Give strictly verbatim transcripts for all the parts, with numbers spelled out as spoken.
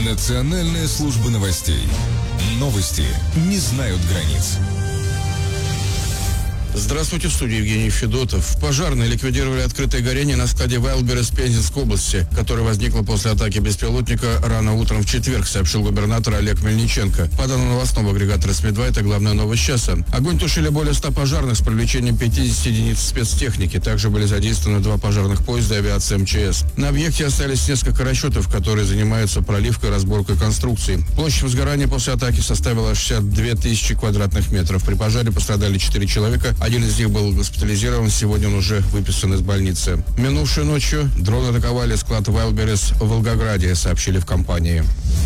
Национальная служба новостей. Новости не знают границ. Здравствуйте, в студии Евгений Федотов. Пожарные ликвидировали открытое горение на складе Wildberries Пензенской области, которое возникло после атаки беспилотника рано утром в четверг, сообщил губернатор Олег Мельниченко. По данным новостного агрегатора СМИ два, это главная новость часа. Огонь тушили более ста пожарных с привлечением пятидесяти единиц спецтехники. Также были задействованы два пожарных поезда авиации эм че эс. На объекте остались несколько расчетов, которые занимаются проливкой и разборкой конструкций. Площадь возгорания после атаки составила шестьдесят две тысячи квадратных метров. При пожаре пострадали четыре человека. Один из них был госпитализирован, сегодня он уже выписан из больницы. Минувшей ночью дроны атаковали склад Wildberries в Волгограде, сообщили в компании.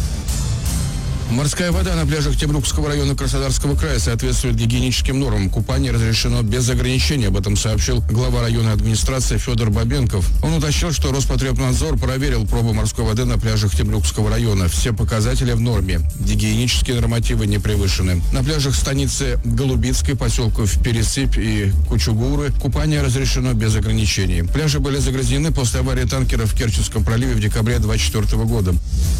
Морская вода на пляжах Темрюкского района Краснодарского края соответствует гигиеническим нормам. Купание разрешено без ограничений. Об этом сообщил глава районной администрации Федор Бабенков. Он уточнил, что Роспотребнадзор проверил пробы морской воды на пляжах Темрюкского района. Все показатели в норме. Гигиенические нормативы не превышены. На пляжах станицы Голубицкой, поселков Пересыпь и Кучугуры купание разрешено без ограничений. Пляжи были загрязнены после аварии танкера в Керченском проливе в декабре две тысячи двадцать четвёртого года.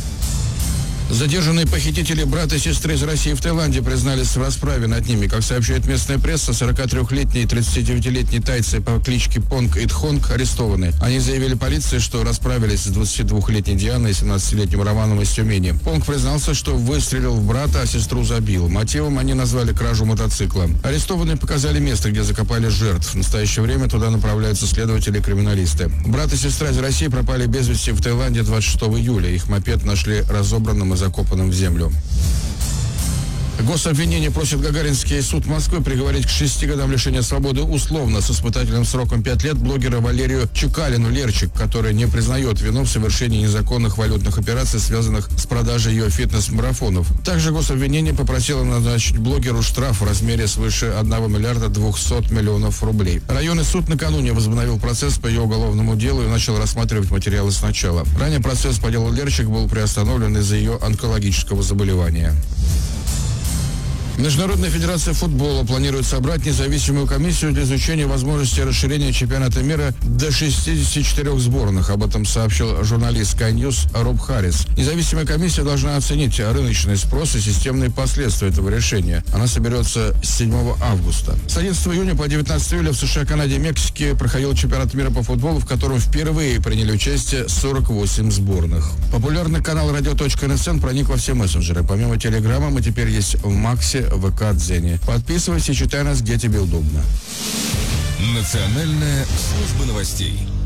Задержанные похитители брата и сестры из России в Таиланде признались в расправе над ними. Как сообщает местная пресса, сорокатрёхлетние и тридцатидевятилетние тайцы по кличке Понг и Тхонг арестованы. Они заявили полиции, что расправились с двадцатидвухлетней Дианой и семнадцатилетним Романом из Тюмени. Понг признался, что выстрелил в брата, а сестру забил. Мотивом они назвали кражу мотоцикла. Арестованные показали место, где закопали жертв. В настоящее время туда направляются следователи и криминалисты. Брат и сестра из России пропали без вести в Таиланде двадцать шестого июля. Их мопед нашли разобранным и закопанным в землю. Гособвинение просит Гагаринский суд Москвы приговорить к шести годам лишения свободы условно с испытательным сроком пять лет блогера Валерию Чекалину Лерчик, который не признает вину в совершении незаконных валютных операций, связанных с продажей ее фитнес-марафонов. Также гособвинение попросило назначить блогеру штраф в размере свыше одного миллиарда двухсот миллионов рублей. Районный суд накануне возобновил процесс по ее уголовному делу и начал рассматривать материалы сначала. Ранее процесс по делу Лерчик был приостановлен из-за ее онкологического заболевания. Международная федерация футбола планирует собрать независимую комиссию для изучения возможности расширения чемпионата мира до шестидесяти четырёх сборных. Об этом сообщил журналист Sky News Роб Харрис. Независимая комиссия должна оценить рыночный спрос и системные последствия этого решения. Она соберется с седьмого августа. С одиннадцатого июня по девятнадцатое июля в США, Канаде и Мексике проходил чемпионат мира по футболу, в котором впервые приняли участие сорок восемь сборных. Популярный канал радио точка эн эс эн проник во все мессенджеры. Помимо Телеграма мы теперь есть в Максе, ВК, Дзене. Подписывайся и читай нас, где тебе удобно. Национальная служба новостей.